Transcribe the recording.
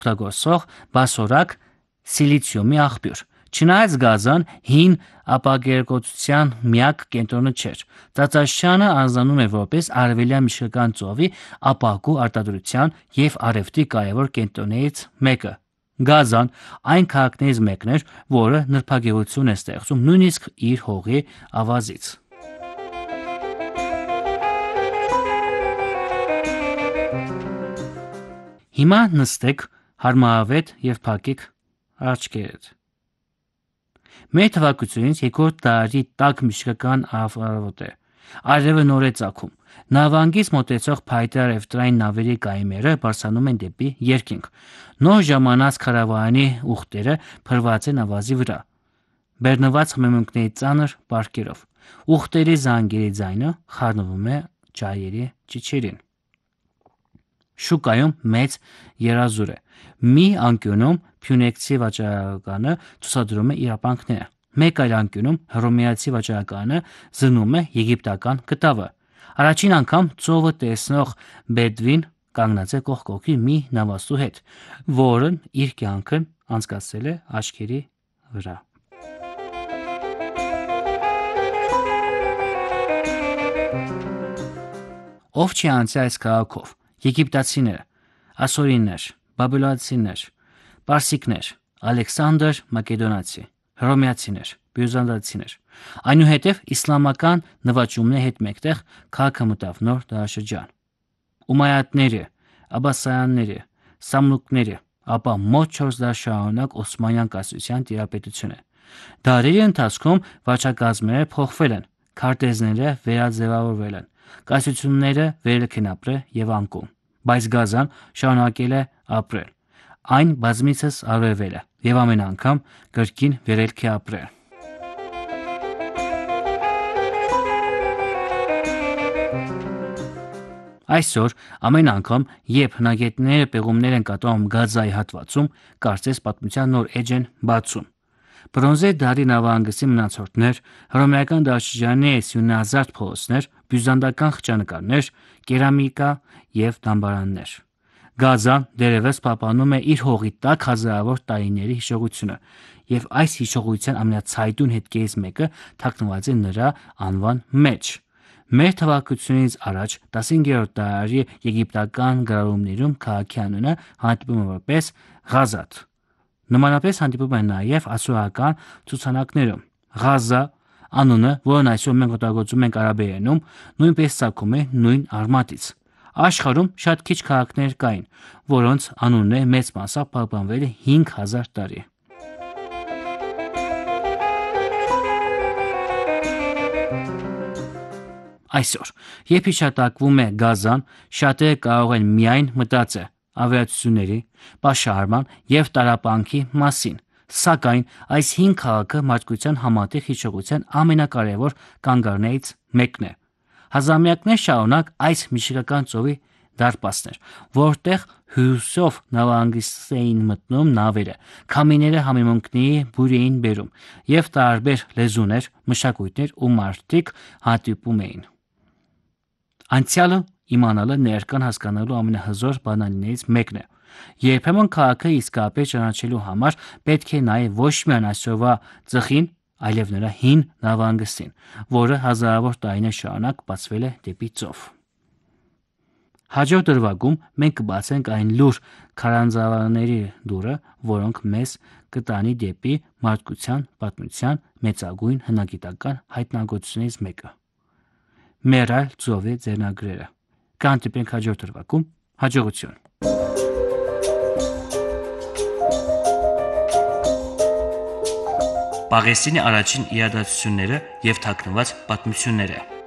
օգտագործող բասորակ սիլիցիումի աղբյուր։ Չնայած գազան հին ապակերկոտության միակ կենտրոնը չէր, Ծածաշյանը անվանում է որպես Արևելյան Միչիգան ծովի ապակու արտադրության և առևտրի կարևոր կենտրոններից մեկը։ Գազան այն քաղաքներից մեկն էր, որը նրբագեղություն է ստեղծում նույնիսկ իր հողի ավազից։ Հիմա նստեք հարմարավետ և փակեք աչքերդ։ Մեր թվարկությունից երկրորդ դարի տաք միչիգական արևոտ է։ Արևը նոր է ծագում։ Նավանգից մոտեցող փայտե առևտրային նավերի կայմերը բարձրանում են դեպի երկինք։ Նոր ժամանած քարավանի ուղտերը փռված են ավազի վրա, բեռնված խմեմունքների ծանր պարկերով։ Ուղտերի զանգերի ձայնը խառնվում է ջահերի ճիչերին։ Շուկայում մեծ երազուր է։ Մի անկյունում փյունիկցի վաճառականը ցուցադրում է իր ապրանքները։ Մեկ այլ անկյունում հռոմեացի վաճառականը զննում է եգիպտական կտավը։ Առաջին անգամ ծովը տեսնող բեդվին կանգնած է կողք կողքի մի նավաստու հետ, որն իր կյանքն անցկացրել է աչքերի վրա։ Ով չի անցել այս քաղաքով։ Եգիպտացիներ, ասորիներ, բաբելոնացիներ, պարսիկներ, Ալեքսանդր Մակեդոնացի, հռոմեացիներ, բյուզանդացիներ։ Այնուհետև իսլամական նվաճումների հետ մեկտեղ քաղաքը մտավ նոր դարաշրջան։ Ումայադների, Աբբասյանների, Սամլուկների, ապա մոտ 4 դար շարունակ Օսմանյան կայսրության տիրապետությունը։ Դարերի ընթացքում վարչակազմերը փոխվել են, քարտեզները վերաձևավորվել են, կայսրությունները վերելք են ապրել և անկում, բայց Գազան շարունակել է ապրել։ Այն բազմիցս արևել է և ամեն անգամ կրկին վերելք է ապրել։ Այսօր ամեն անգամ, երբ հնագետները պեղումներ են կատարում Գազայի հատվածում, կարծես պատմության նոր էջ են բացում։ Բրոնզե դարի նավահանգստի մնացորդներ, հռոմեական դարաշրջանի սյունազարդ փողոցներ, բյուզանդական խճանկարներ, կերամիկա և դամբարաններ։ Գազան դեռևս պահպանում է իր հողի տակ հազարավոր տարիների հիշողությունը, և այս հիշողության ամենացայտուն հետքերից մեկը թաքնված է նրա անվան մեջ։ Մեր թվարկությունից առաջ 15-րդ դարի եգիպտական գրառումներում քաղաքի անունը հանդիպում է որպես Ղազաթ։ Նմանապես հանդիպում է նաև ասորական ցուցանակներում։ Ղազա անունը, որն այսօր մենք օգտագործում ենք արաբերենում, նույնպես ծագում է նույն արմատից։ Աշխարհում շատ քիչ քաղաքներ կային, որոնց անունները մեծ մասամբ պահպանվել է 5000 տարի։ Այսօր, երբ հիշատակվում է Գազան, շատերը կարող են միայն մտածել ավիացությունների, պաշարման և տառապանքի մասին, սակայն այս 5 քաղաքը մարդկության համատեղ հիշողության ամենակարևոր կանգառներից մեկն է։ Հազարամյակներ շարունակ այս միչիգական ծովի դարպասն էր, որտեղ հյուսով նավահանգիստ էին մտնում նավերը, քամիները համեմունքների բույր էին բերում, և տարբեր լեզուներ, մշակույթներ ու մարդիկ հանդիպում էին։ Անցյալը իմանալը ներկան հասկանալու ամենահզոր բանալիներից մեկն է։ Երբեմն քաղաքը իսկապես ճանաչելու համար պետք է նայել ոչ միայն այսօրվա ծխին, այլև նրա հին նավահանգստին, որը հազարավոր տարիներ շարունակ բացվել է դեպի ծով։ Հաջորդ դրվագում մենք կբացենք այն լուր քարանձավների դուռը, որոնք մեզ կտանի դեպի մարդկության պատմության մեծագույն հնագիտական հայտնագործություններից մեկը՝ Մերալ ծովի ձեռնագրերը։ Կհանդիպենք հաջորդ դրվագում։ Հաջողություն։ Պաղեստինի առաջին իրադարձությունները և թաքնված պատմությունները։